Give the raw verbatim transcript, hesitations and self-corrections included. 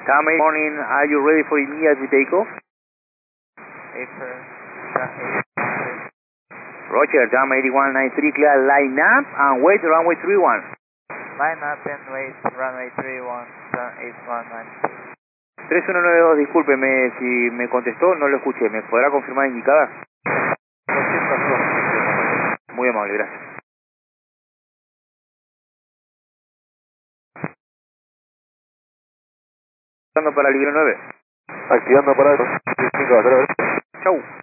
Jam eight morning, are you ready for immediate takeoff? April, eight, Roger, Jam eighty-one ninety-three, clear line up and wait runway three one. line up and wait, runway three one, turn eight one nine. tres uno nueve dos, discúlpeme si me contestó, no lo escuché, ¿me podrá confirmar indicada? Muy amable, gracias. Activando para el libro nueve. Activando aparato. Chau.